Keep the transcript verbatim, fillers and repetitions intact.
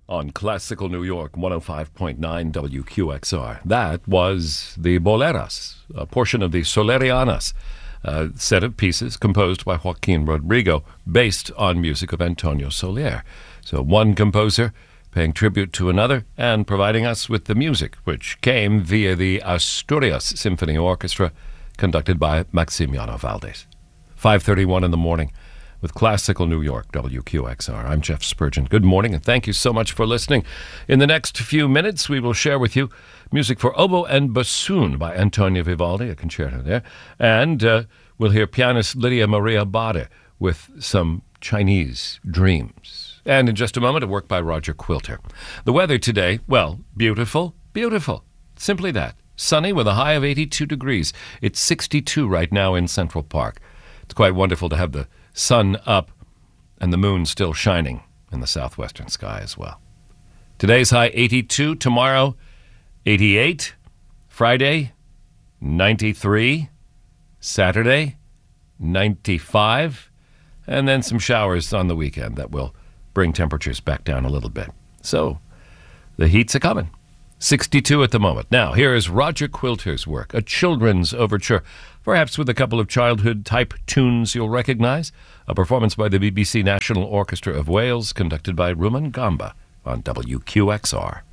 on Classical New York one oh five point nine W Q X R. That was the Boleras, a portion of the Solerianas, a set of pieces composed by Joaquin Rodrigo, based on music of Antonio Soler. So one composer paying tribute to another and providing us with the music, which came via the Asturias Symphony Orchestra, conducted by Maximiano Valdez. five thirty-one in the morning with Classical New York, W Q X R. I'm Jeff Spurgeon. Good morning, and thank you so much for listening. In the next few minutes, we will share with you music for oboe and bassoon by Antonio Vivaldi, a concerto there, and uh, we'll hear pianist Lydia Maria Bade with some Chinese dreams. And in just a moment, a work by Roger Quilter. The weather today, well, beautiful, beautiful. Simply that. Sunny with a high of eighty-two degrees. It's sixty-two right now in Central Park. It's quite wonderful to have the sun up and the moon still shining in the southwestern sky as well. Today's high eighty-two, tomorrow eighty-eight, Friday ninety-three, Saturday ninety-five, and then some showers on the weekend that will bring temperatures back down a little bit. So the heat's a coming. sixty-two at the moment. Now, here is Roger Quilter's work, a children's overture, perhaps with a couple of childhood-type tunes you'll recognize, a performance by the B B C National Orchestra of Wales, conducted by Rumen Gamba on W Q X R.